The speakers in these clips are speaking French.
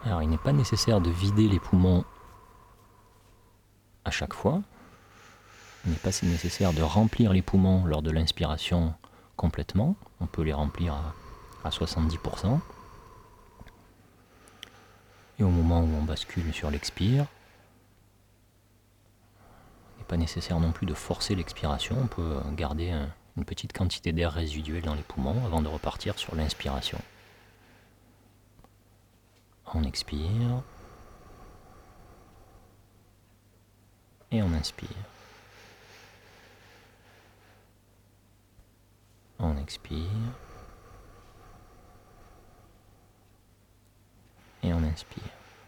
Alors, il n'est pas nécessaire de vider les poumons à chaque fois. Il n'est pas nécessaire de remplir les poumons lors de l'inspiration complètement. On peut les remplir à 70%. Et au moment où on bascule sur l'expire, il n'est pas nécessaire non plus de forcer l'expiration. On peut garder une petite quantité d'air résiduel dans les poumons avant de repartir sur l'inspiration. On expire. Et on inspire. On expire. Et on inspire.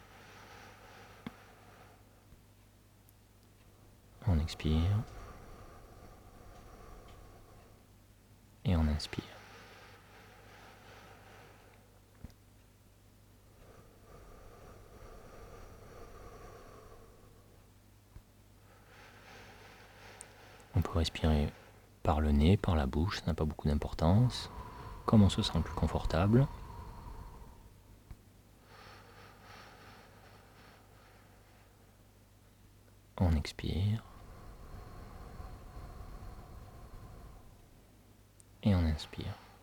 On expire. Et on inspire. On peut respirer par le nez, par la bouche, ça n'a pas beaucoup d'importance. Comme on se sent le plus confortable. On expire. Et on inspire.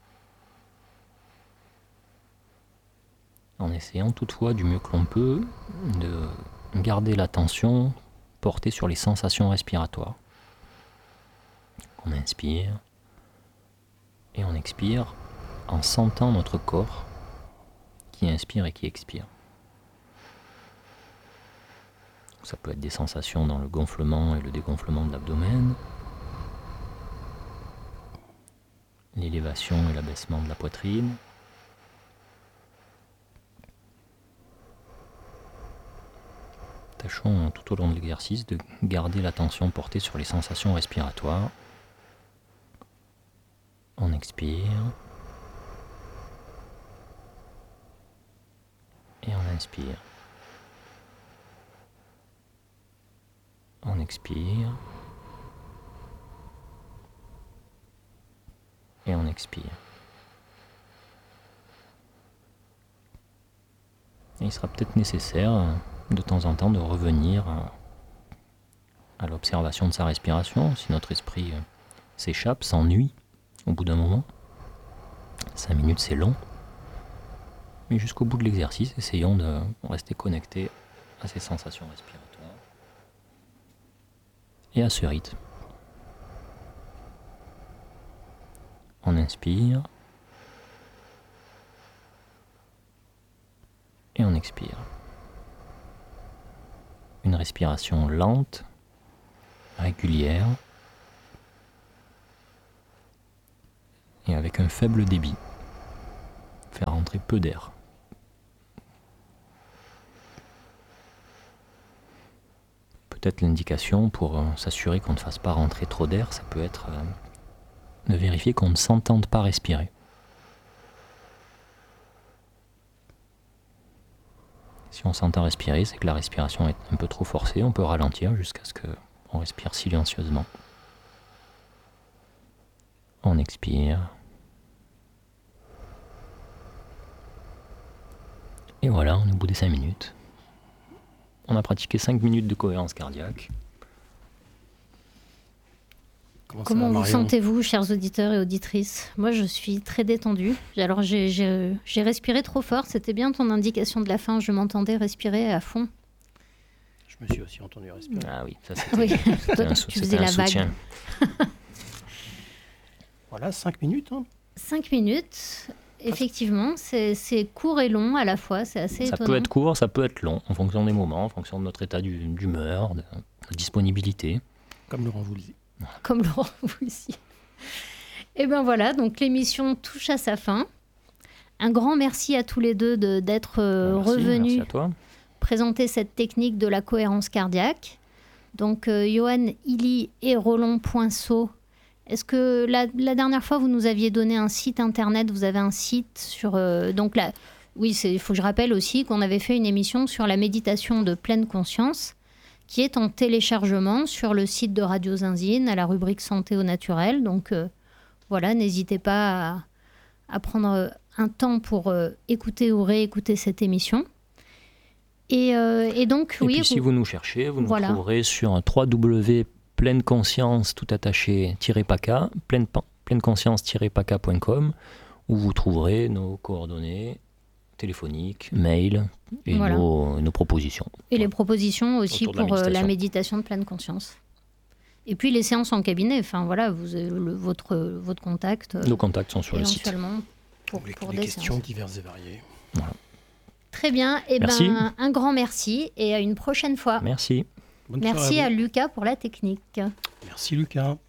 En essayant toutefois du mieux que l'on peut de garder l'attention portée sur les sensations respiratoires. On inspire et on expire en sentant notre corps qui inspire et qui expire. Ça peut être des sensations dans le gonflement et le dégonflement de l'abdomen, l'élévation et l'abaissement de la poitrine, tâchons tout au long de l'exercice de garder l'attention portée sur les sensations respiratoires. On expire et on inspire. On expire et on expire. Et il sera peut-être nécessaire de temps en temps de revenir à l'observation de sa respiration si notre esprit s'échappe, s'ennuie au bout d'un moment. 5 minutes c'est long, mais jusqu'au bout de l'exercice, essayons de rester connectés à ces sensations respiratoires et à ce rythme. On inspire et on expire. Une respiration lente, régulière et avec un faible débit. Faire entrer peu d'air. Peut-être l'indication pour s'assurer qu'on ne fasse pas rentrer trop d'air, ça peut être de vérifier qu'on ne s'entende pas respirer. Si on s'entend respirer, c'est que la respiration est un peu trop forcée, on peut ralentir jusqu'à ce qu'on respire silencieusement. On expire. Et voilà, on est au bout des 5 minutes. On a pratiqué 5 minutes de cohérence cardiaque. Comment vous sentez-vous, chers auditeurs et auditrices ? Moi, je suis très détendue. Alors, j'ai respiré trop fort. C'était bien ton indication de la fin. Je m'entendais respirer à fond. Je me suis aussi entendu respirer. Ah oui, ça c'était, Oui, c'était tu faisais la soutien. vague. Voilà, 5 minutes. 5 minutes, effectivement, c'est court et long à la fois. C'est assez Ça étonnant. peut être court, ça peut être long, en fonction des moments, en fonction de notre état d'humeur, de disponibilité. Comme Laurent Voulzy. Comme Laurent Voulzy. Et bien voilà, donc l'émission touche à sa fin. Un grand merci à tous les deux d'être revenus Merci à toi. présenter cette technique de la cohérence cardiaque. Donc Johan Hilly et Roland Poinceau, est-ce que la dernière fois vous nous aviez donné un site internet, vous avez un site sur... oui, il faut que je rappelle aussi qu'on avait fait une émission sur la méditation de pleine conscience qui est en téléchargement sur le site de Radio Zinzine à la rubrique Santé au naturel. Donc voilà, n'hésitez pas à prendre un temps pour écouter ou réécouter cette émission. Et donc, Et oui. puis si vous nous cherchez, vous nous Voilà. trouverez sur www.pleineConscience tout attaché -paca, pleineConscience-paca.com, où vous trouverez nos coordonnées téléphoniques, mail et Voilà. nos propositions. Et les propositions aussi Autour de la pour la méditation. méditation de pleine conscience. Et puis les séances en cabinet, enfin voilà, vous avez votre contact Nos contacts sont sur le site. éventuellement pour Les des questions séances. diverses et variées. Très bien, et Merci. un grand merci et à une prochaine fois. Merci. Bonne soirée Merci à à vous. Lucas pour la technique. Merci Lucas.